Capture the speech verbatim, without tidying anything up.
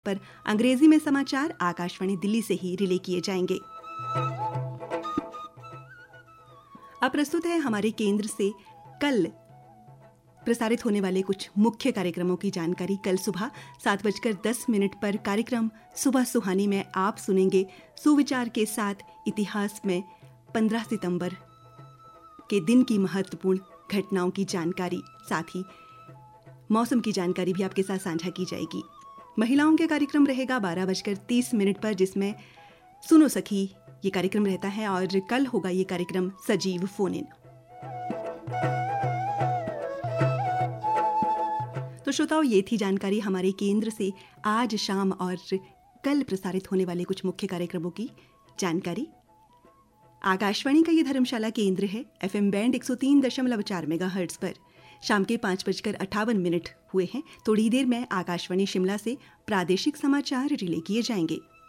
पर अंग्रेजी में समाचार आकाशवाणी दिल्ली से ही रिले किए जाएंगे। अब प्रस्तुत है हमारे केंद्र से कल प्रसारित होने वाले कुछ मुख्य कार्यक्रमों की जानकारी। कल सुबह सात बजकर दस मिनट पर कार्यक्रम सुबह सुहानी में आप सुनेंगे सुविचार के साथ इतिहास में पंद्रह सितंबर के दिन की महत्वपूर्ण घटनाओं की जानकारी। साथ ही मौसम की जानकारी भी आपके साथ साझा की जाएगी। महिलाओं के कार्यक्रम रहेगा बारह बजकर तीस मिनट पर, जिसमें सुनो सखी ये कार्यक्रम रहता है और कल होगा ये कार्यक्रम सजीव फोन इन। तो श्रोताओं, ये थी जानकारी हमारे केंद्र से आज शाम और कल प्रसारित होने वाले कुछ मुख्य कार्यक्रमों की जानकारी। आकाशवाणी का ये धर्मशाला केंद्र है। एफएम बैंड एक सौ तीन दशमलव चार मेगाहर्ट्ज पर शाम के पाँच बजकर अट्ठावन मिनट हुए हैं। थोड़ी देर में आकाशवाणी शिमला से प्रादेशिक समाचार रिले किए जाएंगे।